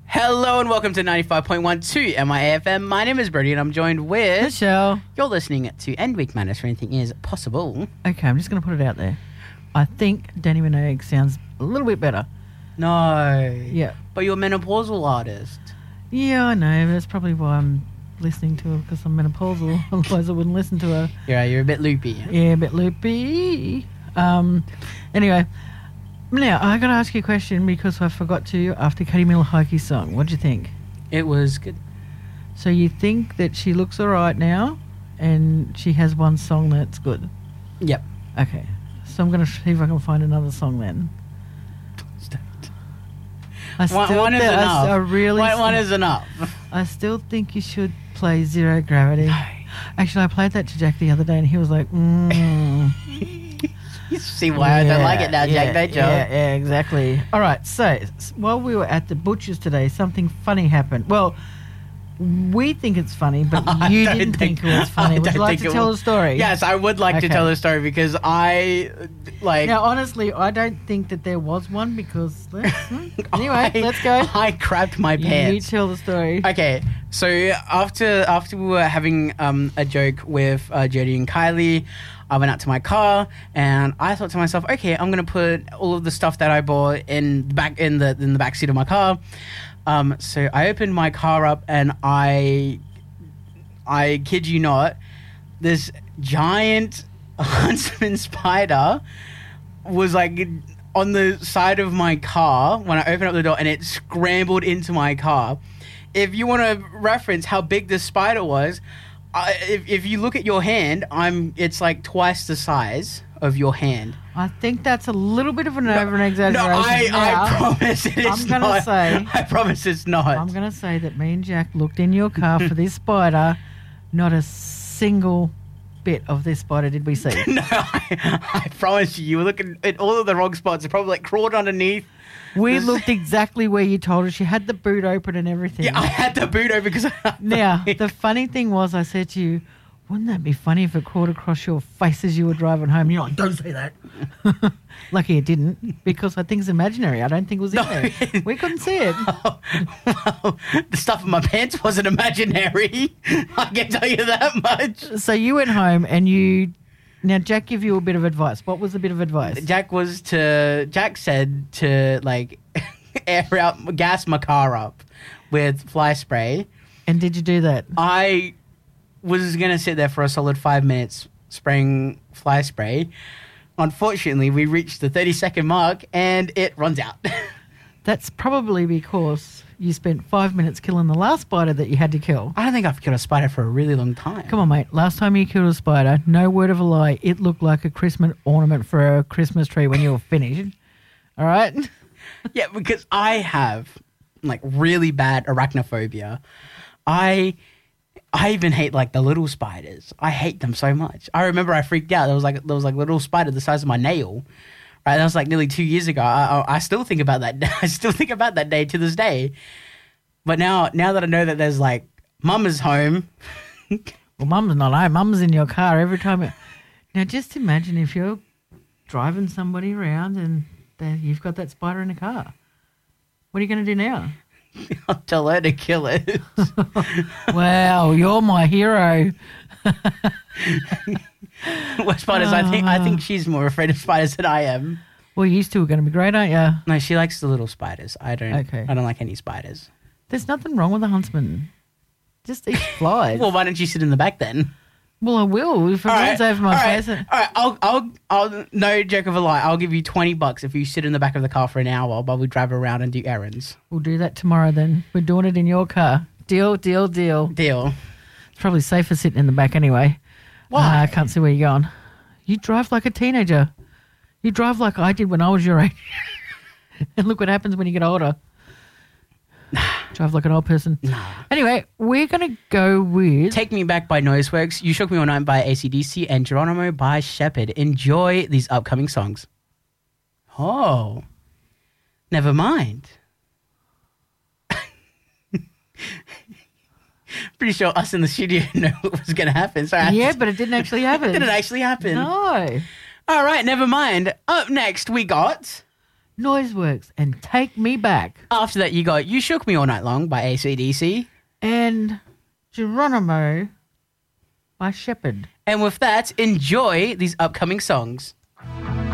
Hello and welcome to 95.12 MIAFM. My name is Brody and I'm joined with... Michelle. You're listening to End Week Madness, where anything is possible. Okay, I'm just going to put it out there. I think Danny Minogue sounds a little bit better. No. Yeah. But you're a menopausal artist. Yeah, I know. That's probably why I'm listening to her, because I'm menopausal. Otherwise I wouldn't listen to her. Yeah, you're a bit loopy. Yeah, a bit loopy. Anyway, now I got to ask you a question because I forgot to after Katie Milahike's song. What do you think? It was good. So you think that she looks all right now and she has one song that's good? Yep. Okay. So I'm going to see if I can find another song then. One is enough. One is enough. I still think you should play Zero Gravity. Actually, I played that to Jack the other day and he was like, You see why I don't like it now, Jack, don't you? Yeah, exactly. All right, so while we were at the butcher's today, something funny happened. Well, we think it's funny, but you didn't think it was funny. Would you like to tell the story? Yes, I would like to tell the story because Now, honestly, I don't think that there was one because... Anyway, let's go. I crapped my pants. You tell the story. Okay, so after we were having a joke with Jodie and Kylie, I went out to my car and I thought to myself, okay, I'm gonna put all of the stuff that I bought in the back seat of my car. So I opened my car up and I kid you not, this giant huntsman spider was like on the side of my car when I opened up the door and it scrambled into my car. If you want to reference how big this spider was, if you look at your hand, it's like twice the size of your hand. I think that's a little bit of an over-exaggeration. No, I promise it is not. I promise it's not. I'm going to say that me and Jack looked in your car for this spider. Not a single bit of this spider did we see. No, I promise you were looking at all of the wrong spots. It probably like crawled underneath. We looked exactly where you told us. You had the boot open and everything. Yeah, I had the boot open because... Now, the funny thing was I said to you, wouldn't that be funny if it crawled across your face as you were driving home? You're like, don't say that. Lucky it didn't, because I think it's imaginary. I don't think it was in there. We couldn't see it. Well, the stuff in my pants wasn't imaginary. I can tell you that much. So you went home and you... Now, Jack gave you a bit of advice. What was the bit of advice? Jack said to, like, gas my car up with fly spray. And did you do that? I was going to sit there for a solid 5 minutes spraying fly spray. Unfortunately, we reached the 30-second mark and it runs out. That's probably because you spent 5 minutes killing the last spider that you had to kill. I don't think I've killed a spider for a really long time. Come on, mate. Last time you killed a spider, no word of a lie, it looked like a Christmas ornament for a Christmas tree when you were finished. All right? Yeah, because I have, like, really bad arachnophobia. I even hate, like, the little spiders. I hate them so much. I remember I freaked out. There was like little spider the size of my nail. Right, that was like nearly 2 years ago. I still think about that. I still think about that day to this day. But now that I know that there's like Mum is home. Well, Mum's not home. Mum's in your car every time. Now, just imagine if you're driving somebody around and you've got that spider in the car. What are you going to do now? I'll tell her to kill it. Wow, you're my hero. What spiders? I think she's more afraid of spiders than I am. Well, you two are going to be great, aren't you? No, she likes the little spiders. I don't. Okay. I don't like any spiders. There's nothing wrong with a huntsman. Just eat flies. Well, why don't you sit in the back then? Well, I will if it runs over my face. All right. I'll no joke of a lie. I'll give you $20 if you sit in the back of the car for an hour while we drive around and do errands. We'll do that tomorrow then. We're doing it in your car. Deal. Deal. It's probably safer sitting in the back anyway. Why? I can't see where you're going. You drive like a teenager. You drive like I did when I was your age. And look what happens when you get older. Drive like an old person. Anyway, we're going to go with... Take Me Back by Noiseworks, You Shook Me All Night by AC/DC, and Geronimo by Shepherd. Enjoy these upcoming songs. Oh. Never mind. Pretty sure us in the studio know what was going to happen. Sorry, yeah, but it didn't actually happen. It didn't actually happen. No. All right, never mind. Up next, we got... Noiseworks and Take Me Back. After that, you got You Shook Me All Night Long by AC/DC. And Geronimo by Shepherd. And with that, enjoy these upcoming songs.